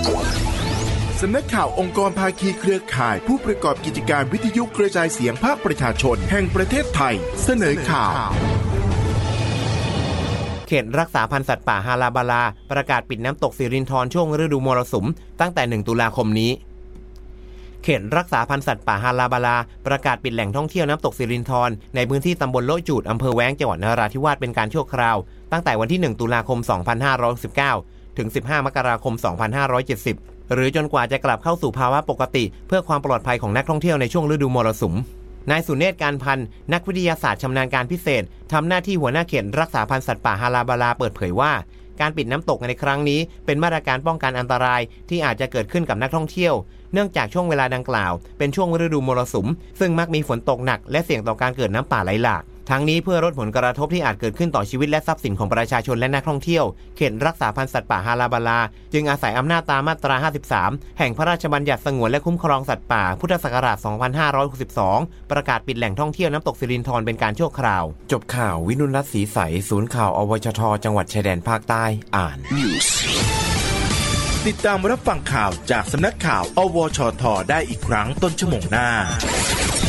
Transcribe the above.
สำนักข่าวองค์กรภาคีเครือข่ายผู้ประกอบกิจการวิทยุกระจายเสียงภาคประชาชนแห่งประเทศไทยเสนอข่าวเขตรักษาพันธุ์สัตว์ป่าฮาราบาลาประกาศปิดน้ำตกสิรินธรช่วงฤดูมรสุมตั้งแต่1 ตุลาคมนี้เขตรักษาพันธุ์สัตว์ป่าฮาราบาลาประกาศปิดแหล่งท่องเที่ยวน้ำตกสิรินธรในพื้นที่ตำบลโละจูดอำเภอแว้งจังหวัดนราธิวาสเป็นการชั่วคราวตั้งแต่วันที่1 ตุลาคม 2519ถึง15 มกราคม 2570หรือจนกว่าจะกลับเข้าสู่ภาวะปกติเพื่อความปลอดภัยของนักท่องเที่ยวในช่วงฤดูมรสุมนายสุเนศการพันธ์นักวิทยาศาสตร์ชำนาญการพิเศษทำหน้าที่หัวหน้าเขตรักษาพันธุ์สัตว์ป่าฮาราบาลาเปิดเผยว่าการปิดน้ำตกในครั้งนี้เป็นมาตรการป้องกันอันตรายที่อาจจะเกิดขึ้นกับนักท่องเที่ยวเนื่องจากช่วงเวลาดังกล่าวเป็นช่วงฤดูมรสุมซึ่งมักมีฝนตกหนักและเสี่ยงต่อการเกิดน้ำป่าไหลหลากทั้งนี้เพื่อลดผลกระทบที่อาจเกิดขึ้นต่อชีวิตและทรัพย์สินของประชาชนและนักท่องเที่ยวเขตรักษาพันธุ์สัตว์ป่าฮาราบาลาจึงอาศัยอำนาจตามมาตรา 53 แห่งพระราชบัญญัติสงวนและคุ้มครองสัตว์ป่าพุทธศักราช 2562 ประกาศปิดแหล่งท่องเที่ยวน้ำตกสิรินธรเป็นการชั่วคราวจบข่าววินุรัตน์ศรีใสศูนย์ข่าวอวชทจังหวัดชายแดนภาคใต้อ่าน News ติดตามรับฟังข่าวจากสำนักข่าวอวชทได้อีกครั้งต้นชั่วโมงหน้า